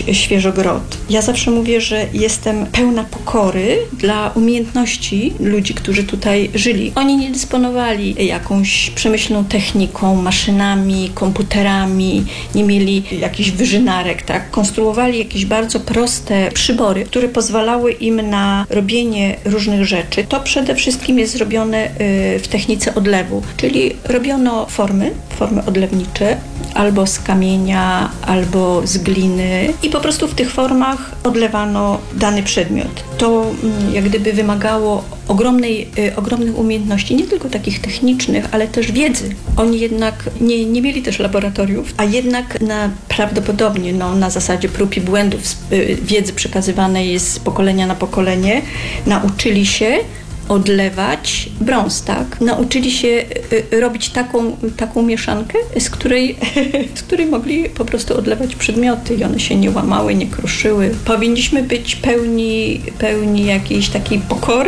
Świeżogrod. Ja zawsze mówię, że jestem pełna pokory dla umiejętności ludzi, którzy tutaj żyli. Oni nie dysponowali jakąś przemyślną techniką, maszynami, komputerami, nie mieli jakichś wyżynarek, tak? Konstruowali jakieś bardzo proste przybory, które pozwalały im na robienie różnych rzeczy. To przede wszystkim jest zrobione w technice odlewu, czyli robiono formy odlewnicze, albo z kamienia, albo z gliny i po prostu w tych formach odlewano dany przedmiot. To jak gdyby wymagało ogromnych umiejętności, nie tylko takich technicznych, ale też wiedzy. Oni jednak nie mieli też laboratoriów, a jednak prawdopodobnie na zasadzie prób i błędów wiedzy przekazywanej jest z pokolenia na pokolenie, nauczyli się odlewać brąz, tak? Nauczyli się robić taką mieszankę, z której mogli po prostu odlewać przedmioty i one się nie łamały, nie kruszyły. Powinniśmy być pełni jakiejś takiej pokory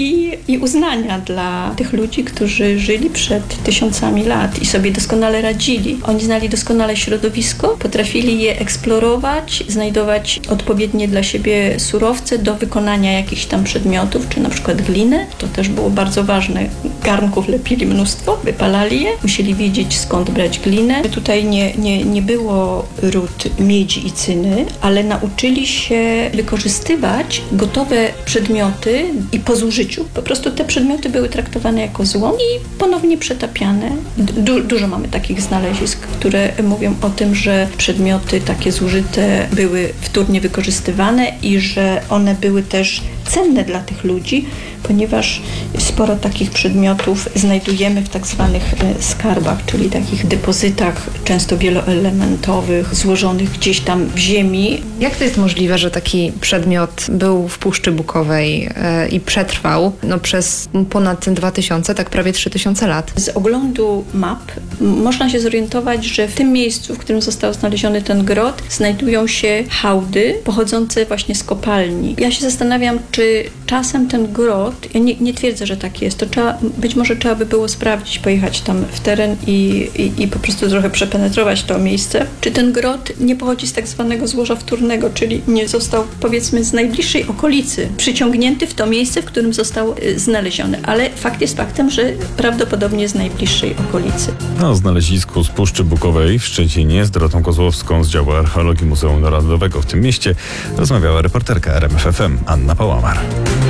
i uznania dla tych ludzi, którzy żyli przed tysiącami lat i sobie doskonale radzili. Oni znali doskonale środowisko, potrafili je eksplorować, znajdować odpowiednie dla siebie surowce do wykonania jakichś tam przedmiotów, czy na przykład glinę. To też było bardzo ważne. Garnków lepili mnóstwo, wypalali je, musieli wiedzieć, skąd brać glinę. Tutaj nie było ród miedzi i cyny, ale nauczyli się wykorzystywać gotowe przedmioty i po zużyciu. Po prostu te przedmioty były traktowane jako złom i ponownie przetapiane. Dużo mamy takich znalezisk, które mówią o tym, że przedmioty takie zużyte były wtórnie wykorzystywane i że one były też cenne dla tych ludzi, ponieważ sporo takich przedmiotów znajdujemy w tak zwanych skarbach, czyli takich depozytach, często wieloelementowych, złożonych gdzieś tam w ziemi. Jak to jest możliwe, że taki przedmiot był w Puszczy Bukowej i przetrwał przez ponad 2000, tak prawie 3000 lat? Z oglądu map można się zorientować, że w tym miejscu, w którym został znaleziony ten grot, znajdują się hałdy pochodzące właśnie z kopalni. Ja się zastanawiam, czy czasem ten grot, ja nie twierdzę, że tak jest, to być może trzeba by było sprawdzić, pojechać tam w teren i po prostu trochę przepenetrować to miejsce, czy ten grot nie pochodzi z tak zwanego złoża wtórnego, czyli nie został, powiedzmy, z najbliższej okolicy przyciągnięty w to miejsce, w którym został znaleziony, ale fakt jest faktem, że prawdopodobnie z najbliższej okolicy. O znalezisku z Puszczy Bukowej w Szczecinie z Dorotą Kozłowską z działu archeologii Muzeum Narodowego w tym mieście rozmawiała reporterka RMF FM Anna Pałamar.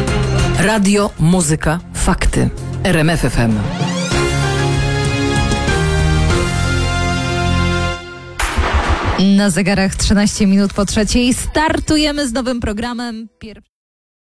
Radio, muzyka, fakty. RMF FM. Na zegarach 13 minut po 3:00 startujemy z nowym programem.